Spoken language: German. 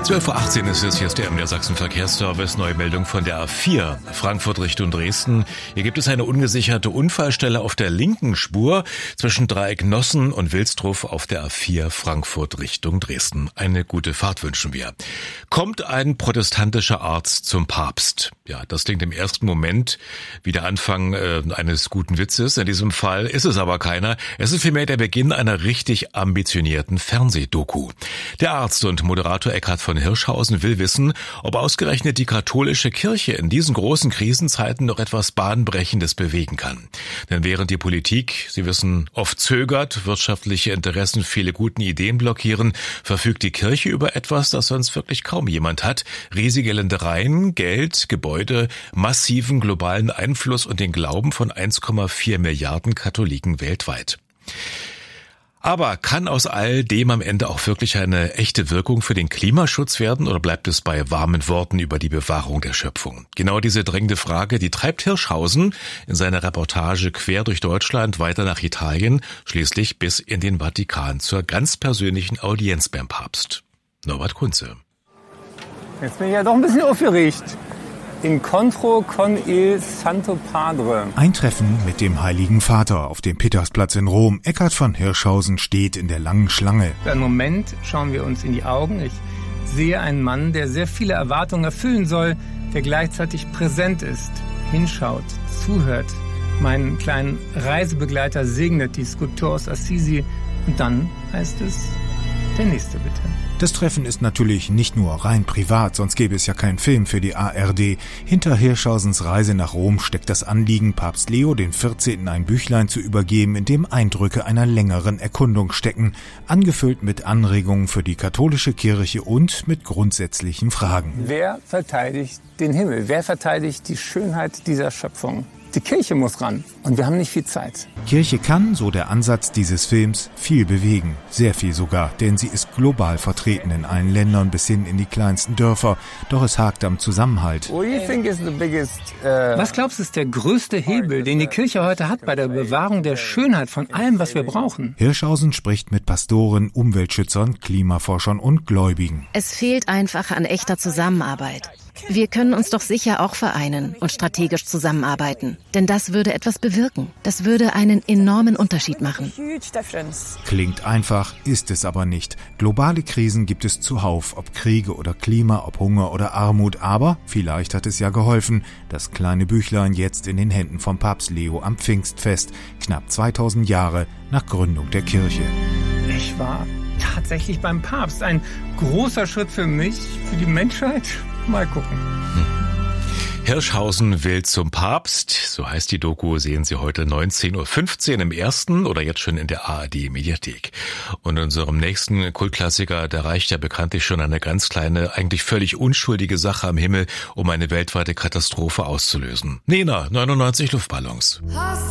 12:18 Uhr ist es, hier ist der MDR Sachsen Verkehrsservice, neue Meldung von der A4, Frankfurt Richtung Dresden. Hier gibt es eine ungesicherte Unfallstelle auf der linken Spur zwischen Dreieck Nossen und Wilsdruf auf der A4 Frankfurt Richtung Dresden. Eine gute Fahrt wünschen wir. Kommt ein protestantischer Arzt zum Papst? Ja, das klingt im ersten Moment wie der Anfang eines guten Witzes. In diesem Fall ist es aber keiner. Es ist vielmehr der Beginn einer richtig ambitionierten Fernsehdoku. Der Arzt und Moderator Eckhard von Hirschhausen will wissen, ob ausgerechnet die katholische Kirche in diesen großen Krisenzeiten noch etwas Bahnbrechendes bewegen kann. Denn während die Politik, Sie wissen, oft zögert, wirtschaftliche Interessen viele guten Ideen blockieren, verfügt die Kirche über etwas, das sonst wirklich kaum jemand hat: riesige Ländereien, Geld, Gebäude, massiven globalen Einfluss und den Glauben von 1,4 Milliarden Katholiken weltweit. Aber kann aus all dem am Ende auch wirklich eine echte Wirkung für den Klimaschutz werden, oder bleibt es bei warmen Worten über die Bewahrung der Schöpfung? Genau diese drängende Frage, die treibt Hirschhausen in seiner Reportage quer durch Deutschland weiter nach Italien, schließlich bis in den Vatikan zur ganz persönlichen Audienz beim Papst. Norbert Kunze. Jetzt bin ich ja doch ein bisschen aufgeregt. Incontro con il Santo Padre. Ein Treffen mit dem Heiligen Vater auf dem Petersplatz in Rom. Eckhard von Hirschhausen steht in der langen Schlange. Für einen Moment schauen wir uns in die Augen. Ich sehe einen Mann, der sehr viele Erwartungen erfüllen soll, der gleichzeitig präsent ist, hinschaut, zuhört, meinen kleinen Reisebegleiter segnet, die Skulptur aus Assisi. Und dann heißt es, der nächste bitte. Das Treffen ist natürlich nicht nur rein privat, sonst gäbe es ja keinen Film für die ARD. Hinter Hirschhausens Reise nach Rom steckt das Anliegen, Papst Leo XIV. Ein Büchlein zu übergeben, in dem Eindrücke einer längeren Erkundung stecken, angefüllt mit Anregungen für die katholische Kirche und mit grundsätzlichen Fragen. Wer verteidigt den Himmel? Wer verteidigt die Schönheit dieser Schöpfung? Die Kirche muss ran und wir haben nicht viel Zeit. Kirche kann, so der Ansatz dieses Films, viel bewegen. Sehr viel sogar, denn sie ist global vertreten in allen Ländern bis hin in die kleinsten Dörfer. Doch es hakt am Zusammenhalt. Was glaubst du, ist der größte Hebel, den die Kirche heute hat bei der Bewahrung der Schönheit von allem, was wir brauchen? Hirschhausen spricht mit Pastoren, Umweltschützern, Klimaforschern und Gläubigen. Es fehlt einfach an echter Zusammenarbeit. Wir können uns doch sicher auch vereinen und strategisch zusammenarbeiten. Denn das würde etwas bewirken. Das würde einen enormen Unterschied machen. Klingt einfach, ist es aber nicht. Globale Krisen gibt es zuhauf, ob Kriege oder Klima, ob Hunger oder Armut. Aber vielleicht hat es ja geholfen, das kleine Büchlein jetzt in den Händen von Papst Leo am Pfingstfest, knapp 2000 Jahre nach Gründung der Kirche. Ich war tatsächlich beim Papst. Ein großer Schritt für mich, für die Menschheit. Mal gucken. Hirschhausen will zum Papst, so heißt die Doku, sehen Sie heute 19:15 Uhr im ersten oder jetzt schon in der ARD-Mediathek. Und in unserem nächsten Kultklassiker, da reicht ja bekanntlich schon eine ganz kleine, eigentlich völlig unschuldige Sache am Himmel, um eine weltweite Katastrophe auszulösen. Nena, 99 Luftballons.